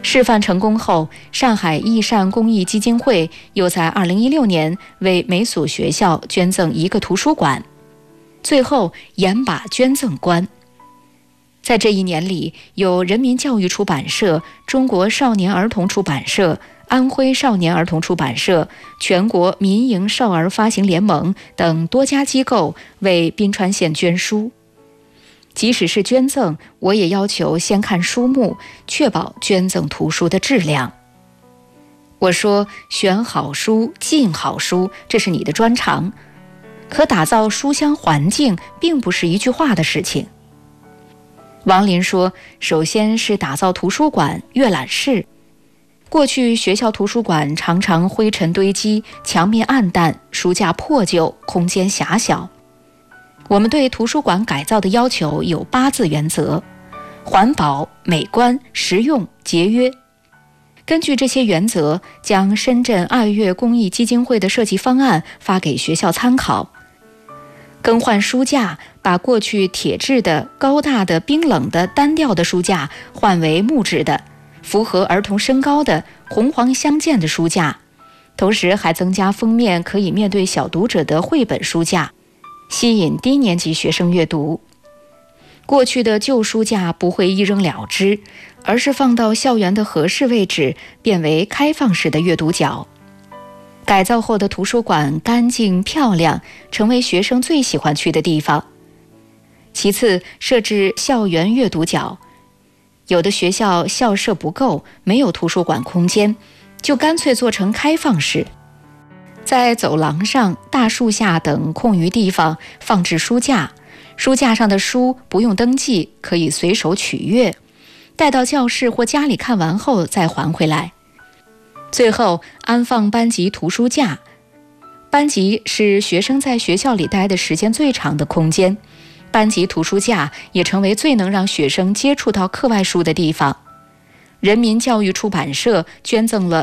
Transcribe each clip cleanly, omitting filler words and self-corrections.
示范成功后，上海益善公益基金会又在2016年为每所学校捐赠一个图书馆，最后严把捐赠关。在这一年里，有人民教育出版社、中国少年儿童出版社、安徽少年儿童出版社、全国民营少儿发行联盟等多家机构为宾川县捐书。即使是捐赠，我也要求先看书目，确保捐赠图书的质量。我说，选好书、进好书，这是你的专长，可打造书香环境并不是一句话的事情。王林说，首先是打造图书馆、阅览室。过去学校图书馆常常灰尘堆积，墙面暗淡，书架破旧，空间狭小。我们对图书馆改造的要求有8字原则：环保、美观、实用、节约。根据这些原则，将深圳爱乐公益基金会的设计方案发给学校参考。更换书架，把过去铁质的、高大的、冰冷的、单调的书架换为木质的、符合儿童身高的、红黄相间的书架，同时还增加封面可以面对小读者的绘本书架，吸引低年级学生阅读。过去的旧书架不会一扔了之，而是放到校园的合适位置，变为开放式的阅读角。改造后的图书馆干净漂亮，成为学生最喜欢去的地方。其次，设置校园阅读角。有的学校校舍不够，没有图书馆空间，就干脆做成开放式。在走廊上、大树下等空余地方放置书架，书架上的书不用登记，可以随手取阅，带到教室或家里看完后再还回来。最后安放班级图书架。班级是学生在学校里待的时间最长的空间，班级图书架也成为最能让学生接触到课外书的地方。人民教育出版社捐赠了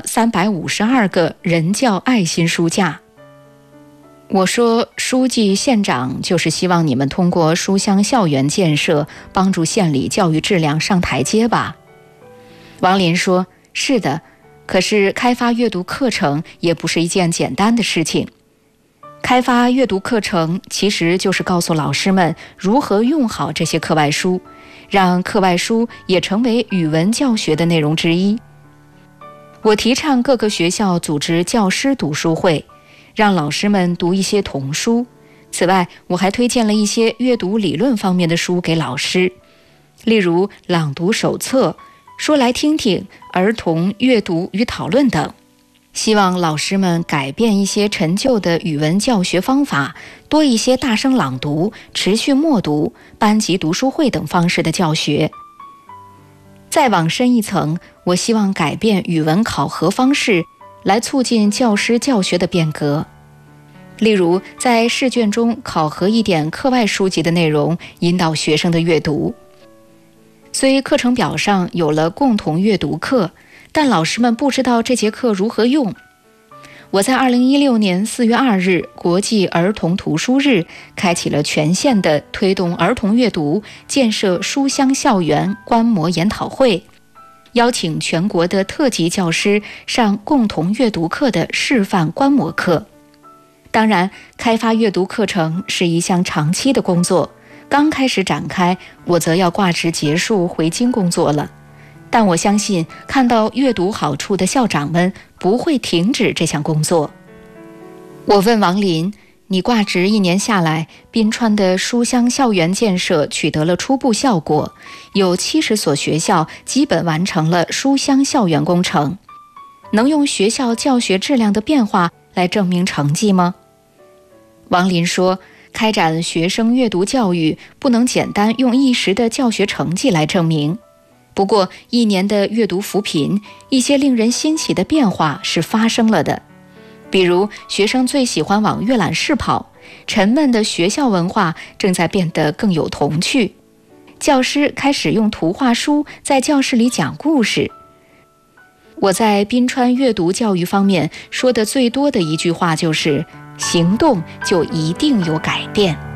352个人教爱心书架。我说，书记、县长就是希望你们通过书香校园建设，帮助县里教育质量上台阶吧。王林说，是的，可是开发阅读课程也不是一件简单的事情。开发阅读课程其实就是告诉老师们如何用好这些课外书，让课外书也成为语文教学的内容之一。我提倡各个学校组织教师读书会，让老师们读一些童书。此外，我还推荐了一些阅读理论方面的书给老师，例如朗读手册、说来听听、儿童阅读与讨论等。希望老师们改变一些陈旧的语文教学方法，多一些大声朗读、持续默读、班级读书会等方式的教学。再往深一层，我希望改变语文考核方式，来促进教师教学的变革。例如，在试卷中考核一点课外书籍的内容，引导学生的阅读。虽课程表上有了共同阅读课，但老师们不知道这节课如何用。我在2016年4月2日国际儿童图书日开启了全县的推动儿童阅读、建设书香校园观摩研讨会，邀请全国的特级教师上共同阅读课的示范观摩课。当然，开发阅读课程是一项长期的工作，刚开始展开，我则要挂职结束回京工作了。但我相信，看到阅读好处的校长们不会停止这项工作。我问王林，你挂职1年下来，宾川的书香校园建设取得了初步效果，有70所学校基本完成了书香校园工程，能用学校教学质量的变化来证明成绩吗？王林说，开展学生阅读教育不能简单用一时的教学成绩来证明。不过1年的阅读扶贫，一些令人欣喜的变化是发生了的。比如，学生最喜欢往阅览室跑，沉闷的学校文化正在变得更有童趣。教师开始用图画书在教室里讲故事。我在宾川阅读教育方面说的最多的一句话就是：行动就一定有改变。